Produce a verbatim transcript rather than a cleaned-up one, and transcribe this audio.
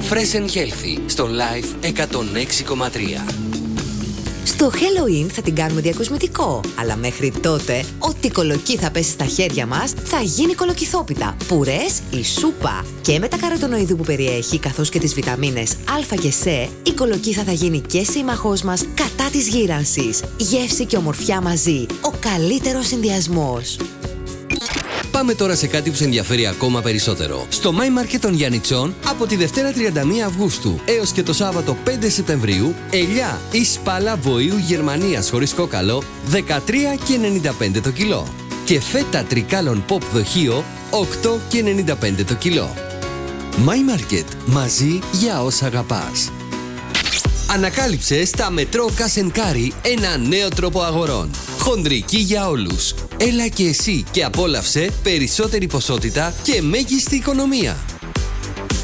Fresh and Healthy στο Life εκατόν έξι κόμμα τρία. Στο Halloween θα την κάνουμε διακοσμητικό, αλλά μέχρι τότε ό,τι κολοκύ θα πέσει στα χέρια μας θα γίνει κολοκυθόπιτα, πουρές ή σούπα. Και με τα καροτονοειδού που περιέχει, καθώς και τις βιταμίνες Α και Σ, η κολοκύθα θα γίνει και σύμμαχός μας κατά της γύρανσης. Γεύση και ομορφιά μαζί, ο καλύτερος συνδυασμός. Πάμε τώρα σε κάτι που σε ενδιαφέρει ακόμα περισσότερο. Στο My Market των Γιαννιτσών, από τη Δευτέρα τριάντα μία Αυγούστου έως και το Σάββατο πέντε Σεπτεμβρίου, ελιά ή σπάλα βοήου Γερμανίας χωρίς κόκαλο, δεκατρία και ενενήντα πέντε το κιλό. Και φέτα τρικάλων pop δοχείο, οκτώ και ενενήντα πέντε το κιλό. My Market, μαζί για όσα αγαπάς. Ανακάλυψε στα Μετρό Cash and Carry ένα νέο τρόπο αγορών. Χοντρική για όλους. Έλα και εσύ και απόλαυσε περισσότερη ποσότητα και μέγιστη οικονομία.